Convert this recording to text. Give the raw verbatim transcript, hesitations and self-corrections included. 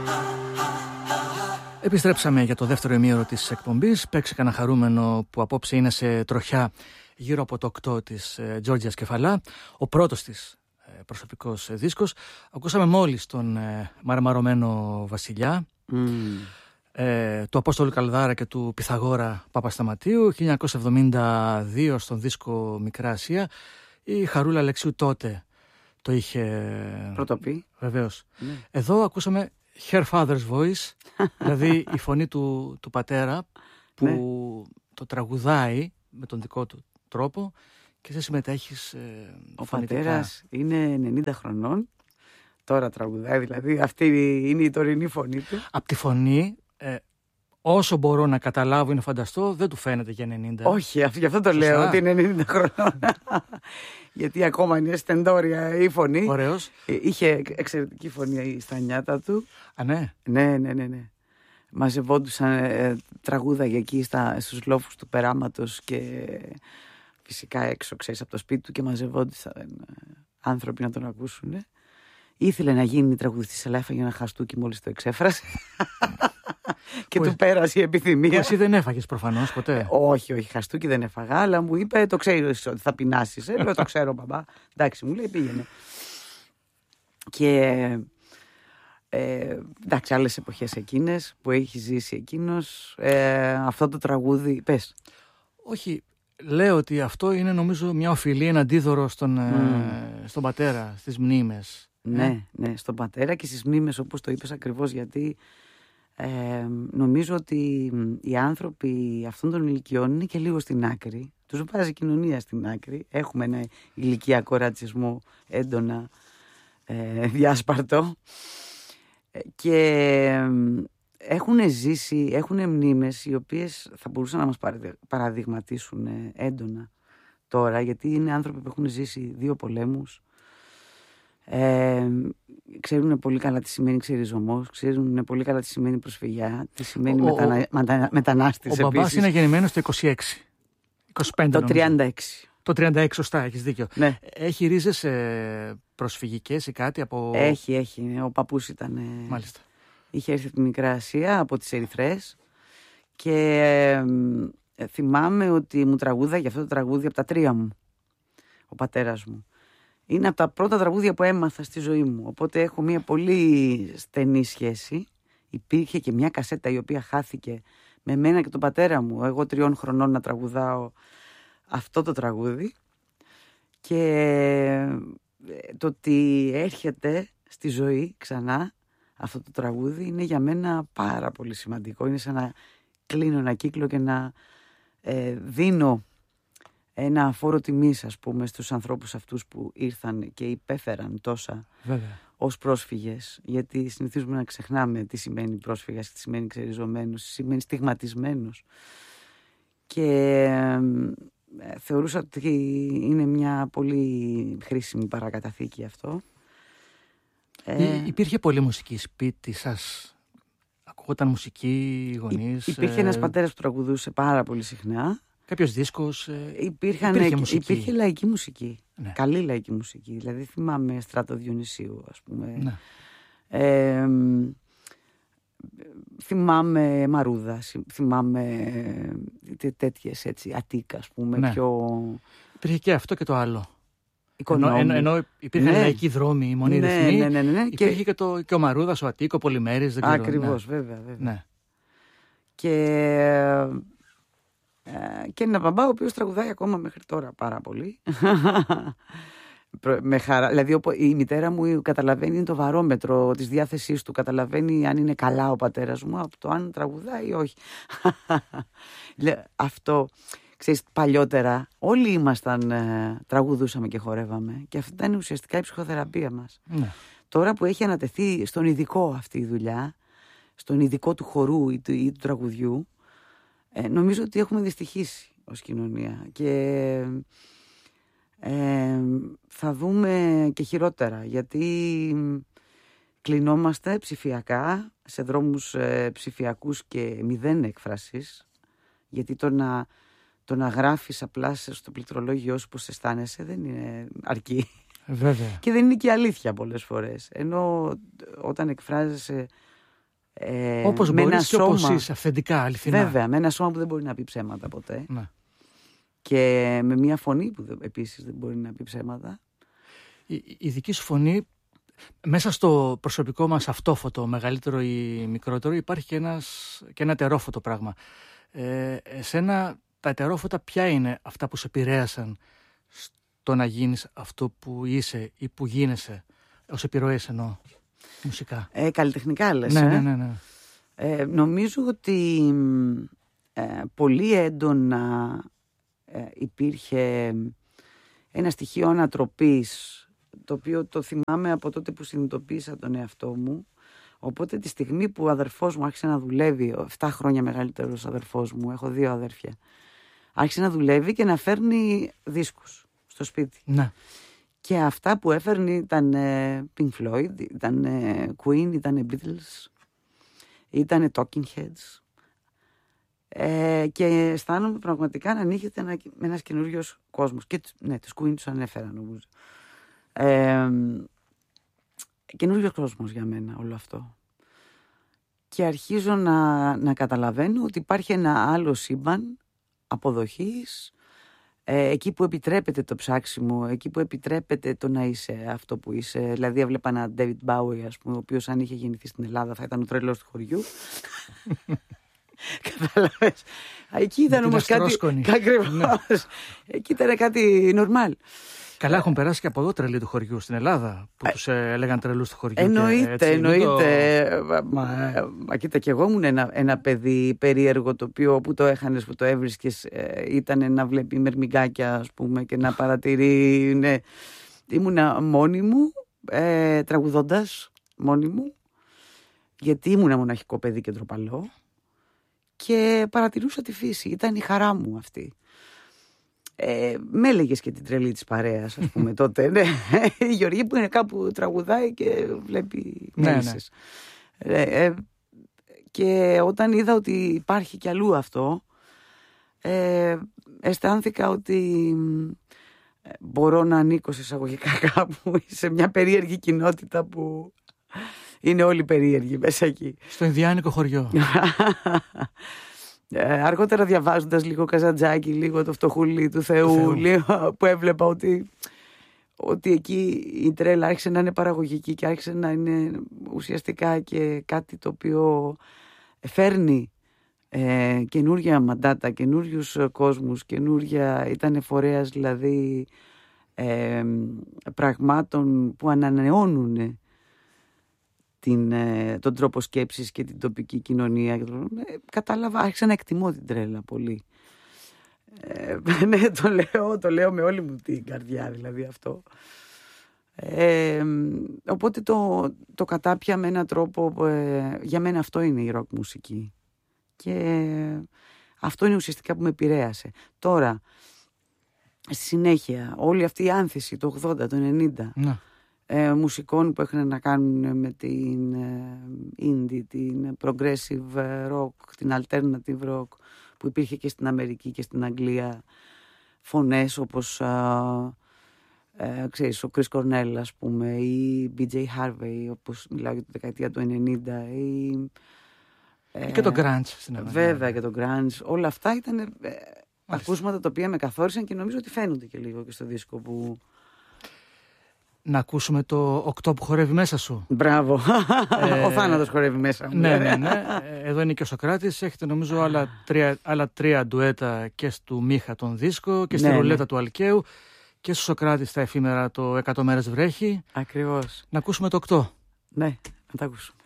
Επιστρέψαμε για το δεύτερο ημίωρο της εκπομπής. Παίξε κανένα χαρούμενο που απόψε είναι σε τροχιά γύρω από το οκτώ της Τζόρτζιας Κεφαλά, ο πρώτος της προσωπικός δίσκος. Ακούσαμε μόλις τον μαρμαρωμένο Βασιλιά, mm. ε, του Απόστολου Καλδάρα και του Πυθαγόρα Παπασταματίου, χίλια εννιακόσια εβδομήντα δύο στον δίσκο Μικρά Ασία. Η Χαρούλα Αλεξίου τότε το είχε πρωτοπεί. Βεβαίως. Mm. Εδώ ακούσαμε Her Father's Voice, δηλαδή η φωνή του, του πατέρα που ναι. το τραγουδάει με τον δικό του τρόπο και εσύ συμμετέχεις ε, Ο φωνητικά. πατέρας είναι ενενήντα χρονών, τώρα τραγουδάει, δηλαδή αυτή είναι η τωρινή φωνή του. Από τη φωνή, ε, όσο μπορώ να καταλάβω, είναι φανταστό, δεν του φαίνεται για ενενήντα. Όχι, γι' αυτό το λέω ότι είναι ενενήντα χρονών. Γιατί ακόμα είναι στεντόρια η φωνή. Ωραίος. Είχε εξαιρετική φωνή στα νιάτα του. Α, ναι. Ναι, ναι, ναι, ναι. Μαζευόντουσαν ε, τραγούδα εκεί στα, στους λόφους του περάματος και φυσικά έξω, ξέρεις, από το σπίτι του και μαζευόντουσαν ε, άνθρωποι να τον ακούσουν. Ήθελε να γίνει τραγουδιστής, αλλά έφαγε ένα χαστούκι μόλις το εξέφρασε. Και που του πέρασε η επιθυμία. Εσύ δεν έφαγες προφανώς ποτέ. Ε, όχι, όχι, χαστούκι δεν έφαγα, αλλά μου είπε, το ξέρεις ότι θα πεινάσεις. Ε, λέω, το ξέρω, μπαμπά. Εντάξει, μου λέει, πήγαινε. Και ε, εντάξει, άλλες εποχές εκείνες που έχει ζήσει εκείνος, ε, αυτό το τραγούδι, πες. Όχι, λέω ότι αυτό είναι νομίζω μια οφειλή, ένα αντίδωρο στον, mm. ε, στον πατέρα, στις μνήμες. Ναι, ε? ναι, στον πατέρα και στις μνήμες, όπως το είπες ακριβώς, γιατί ε, νομίζω ότι οι άνθρωποι αυτών των ηλικιών είναι και λίγο στην άκρη. Τους βάζει η κοινωνία στην άκρη. Έχουμε ένα ηλικιακό ρατσισμό έντονα ε, διάσπαρτο και έχουν ζήσει, έχουν μνήμες οι οποίες θα μπορούσαν να μας παραδειγματίσουν έντονα τώρα, γιατί είναι άνθρωποι που έχουν ζήσει δύο πολέμους. Ε, ξέρουν πολύ καλά τι σημαίνει ξεριζωμός, ξέρουν πολύ καλά τι σημαίνει προσφυγιά, τι σημαίνει ο, μετανα, ο, μετα, μετανάστης. Ο μπαμπάς είναι γεννημένος το είκοσι έξι, είκοσι πέντε το τριάντα έξι. Το τριάντα έξι, σωστά, έχεις δίκιο. Ναι. Έχει ρίζες ε, προσφυγικές ή κάτι από... Έχει, έχει. Ο παππούς ήταν... Ε, Μάλιστα. Είχε έρθει από τη Μικρά Ασία, από τις Ερυθρές και ε, θυμάμαι ότι μου τραγούδαγε αυτό το τραγούδι από τα τρία μου, ο πατέρας μου. Είναι από τα πρώτα τραγούδια που έμαθα στη ζωή μου. Οπότε έχω μια πολύ στενή σχέση. Υπήρχε και μια κασέτα η οποία χάθηκε με μένα και τον πατέρα μου. Εγώ τριών χρονών να τραγουδάω αυτό το τραγούδι. Και το ότι έρχεται στη ζωή ξανά αυτό το τραγούδι είναι για μένα πάρα πολύ σημαντικό. Είναι σαν να κλείνω ένα κύκλο και να ε, δίνω ένα φόρο τιμής, ας πούμε, στους ανθρώπους αυτούς που ήρθαν και υπέφεραν τόσα Βέβαια. ως πρόσφυγες. Γιατί συνηθίζουμε να ξεχνάμε τι σημαίνει πρόσφυγας και τι σημαίνει ξεριζωμένος, τι σημαίνει στιγματισμένος. Και ε, θεωρούσα ότι είναι μια πολύ χρήσιμη παρακαταθήκη αυτό. Ε, υπήρχε πολλή μουσική σπίτι σας? Ακούγονταν μουσική, γονείς? Υπήρχε ε... ένας πατέρας που τραγουδούσε πάρα πολύ συχνά. Κάποιος δίσκος? Ε... Υπήρχαν, υπήρχε, μουσική. υπήρχε λαϊκή μουσική. Ναι. Καλή λαϊκή μουσική. Δηλαδή θυμάμαι Στράτο Διονυσίου, ας πούμε. Ναι. Ε, θυμάμαι Μαρούδα, θυμάμαι τέτοιες έτσι, Αττίκα, ας πούμε. Ναι. Πιο... Υπήρχε και αυτό και το άλλο. Ενώ, ενώ, ενώ υπήρχαν ναι. λαϊκοί δρόμοι, η μονή ναι, ρυθμή, ναι, ναι, ναι, ναι. υπήρχε και... και, το, και ο Μαρούδας, ο Αττίκο, ο Πολυμέρης, δεν ξέρω. Ακριβώς, ναι. βέβαια, βέβαια. Ναι. Και, ε, και ένα μπαμπά ο οποίος τραγουδάει ακόμα μέχρι τώρα πάρα πολύ. Με χαρά. Δηλαδή η μητέρα μου καταλαβαίνει το βαρόμετρο της διάθεσής του, καταλαβαίνει αν είναι καλά ο πατέρας μου από το αν τραγουδάει ή όχι. Αυτό, ξέρεις, παλιότερα όλοι ήμασταν, ε, τραγουδούσαμε και χορεύαμε και αυτή ήταν ουσιαστικά η ψυχοθεραπεία μας. Ναι. Τώρα που έχει ανατεθεί στον ειδικό αυτή η δουλειά, στον ειδικό του χορού ή του, ή του τραγουδιού, ε, νομίζω ότι έχουμε δυστυχήσει ως κοινωνία και ε, θα δούμε και χειρότερα, γιατί κλεινόμαστε ψηφιακά σε δρόμους ε, ψηφιακούς και μηδέν έκφρασης, γιατί το να, το να γράφεις απλά στο πληκτρολόγιο σου πως αισθάνεσαι δεν είναι αρκεί. Βέβαια. Και δεν είναι και αλήθεια πολλές φορές. Ενώ όταν εκφράζεσαι Ε, όπως μπορείς και όπως είσαι, αυθεντικά, αληθινά. Βέβαια, με ένα σώμα που δεν μπορεί να πει ψέματα ποτέ. Ναι. Και με μια φωνή που επίσης δεν μπορεί να πει ψέματα. Η, η δική σου φωνή, μέσα στο προσωπικό μας αυτόφωτο, μεγαλύτερο ή μικρότερο, υπάρχει και, ένας, και ένα ετερόφωτο πράγμα. Ε, εσένα τα ετερόφωτα ποια είναι αυτά που σε επηρέασαν στο να γίνεις αυτό που είσαι ή που γίνεσαι, ως επιρροές εννοώ, μουσικά? Ε, καλλιτεχνικά λες. Ναι, ε? ναι, ναι, ναι. Ε, νομίζω ότι ε, πολύ έντονα ε, υπήρχε ένα στοιχείο ανατροπής, το οποίο το θυμάμαι από τότε που συνειδητοποίησα τον εαυτό μου. Οπότε τη στιγμή που ο αδερφός μου άρχισε να δουλεύει, επτά χρόνια μεγαλύτερος αδερφός μου, έχω δύο αδέρφια, άρχισε να δουλεύει και να φέρνει δίσκους στο σπίτι. Ναι. Και αυτά που έφερνε ήταν ε, Pink Floyd, ήταν ε, Queen, ήταν Beatles, ήταν Talking Heads. Ε, και αισθάνομαι πραγματικά να ανοίγεται ένα, ένας καινούριος κόσμος. Και ναι, τους Queen τους ανέφερα νομίζω. Ε, καινούριος κόσμος για μένα όλο αυτό. Και αρχίζω να, να καταλαβαίνω ότι υπάρχει ένα άλλο σύμπαν αποδοχής, ε, εκεί που επιτρέπεται το ψάξιμο, εκεί που επιτρέπεται το να είσαι αυτό που είσαι. Δηλαδή έβλεπα έναν David Bowie, ας πούμε, ο οποίος αν είχε γεννηθεί στην Ελλάδα θα ήταν ο τρελός του χωριού. Κατάλαβες. Εκεί ήταν όμως κάτι ακριβώς. Εκεί ήταν κάτι νορμάλ. Καλά, έχουν περάσει και από εδώ τρελοί του χωριού στην Ελλάδα, που τους ε, έλεγαν τρελούς του χωριού. Εννοείται, και, έτσι, εννοείται. Το... Μα, μα κοίτα, και εγώ ήμουν ένα, ένα παιδί περίεργο, το οποίο όπου το έχανες, που το έβρισκες, ε, ήταν να βλέπει μερμηγκάκια, ας πούμε, και να παρατηρεί. Ναι. Ήμουνα μόνη μου, ε, τραγουδώντας μόνη μου, γιατί ήμουνα μοναχικό παιδί και ντροπαλό, και παρατηρούσα τη φύση. Ήταν η χαρά μου αυτή. Ε, με έλεγες και την τρελή της παρέας, ας πούμε, τότε. Ναι. Η Γεωργή που είναι κάπου τραγουδάει και βλέπει μέλισσες. Ναι, ναι. ε, ε, και όταν είδα ότι υπάρχει κι αλλού αυτό, ε, αισθάνθηκα ότι μπορώ να ανήκω σε εισαγωγικά κάπου, σε μια περίεργη κοινότητα που είναι όλοι περίεργοι μέσα εκεί. Στο Ινδιάνικο χωριό. Ε, αργότερα διαβάζοντας λίγο Καζαντζάκη, λίγο το φτωχούλι του Θεού, Θεού. Λίγο, που έβλεπα ότι, ότι εκεί η τρέλα άρχισε να είναι παραγωγική και άρχισε να είναι ουσιαστικά και κάτι το οποίο φέρνει ε, καινούρια μαντάτα, καινούριους κόσμους, καινούρια, ήταν φορέας δηλαδή ε, πραγμάτων που ανανεώνουν την, τον τρόπο σκέψης και την τοπική κοινωνία. Ε, κατάλαβα, άρχισα να εκτιμώ την τρέλα πολύ. Ε, ναι, το λέω, το λέω με όλη μου την καρδιά, δηλαδή αυτό. Ε, οπότε το, το κατάπια με έναν τρόπο, ε, για μένα αυτό είναι η ροκ μουσική. Και αυτό είναι ουσιαστικά που με επηρέασε. Τώρα, στη συνέχεια, όλη αυτή η άνθηση το ογδόντα, το ενενήντα, ναι. Ε, μουσικών που έχουν να κάνουν με την ε, indie, την progressive rock, την alternative rock που υπήρχε και στην Αμερική και στην Αγγλία, φωνές όπως α, ε, ξέρεις, ο Chris Cornell, ας πούμε, ή μπι τζέι Harvey, όπως μιλάω για τη δεκαετία του ενενήντα, ή, ε, και το grunge στην Ελλάδα. Βέβαια, και το grunge. Όλα αυτά ήταν ε, ακούσματα τα οποία με καθόρισαν και νομίζω ότι φαίνονται και λίγο και στο δίσκο που... Να ακούσουμε το οκτώ που χορεύει μέσα σου. Μπράβο. Ε, ο θάνατος χορεύει μέσα μου. Ναι, ναι, ναι. Εδώ είναι και ο Σοκράτης. Έχετε νομίζω άλλα τρία, άλλα τρία ντουέτα και στο Μίχα τον δίσκο και στη ναι, ρουλέτα ναι. του Αλκαίου και στο Σοκράτη στα εφήμερα το εκατό μέρες βρέχει. Ακριβώς. Να ακούσουμε το οκτώ. Ναι, να τα ακούσουμε.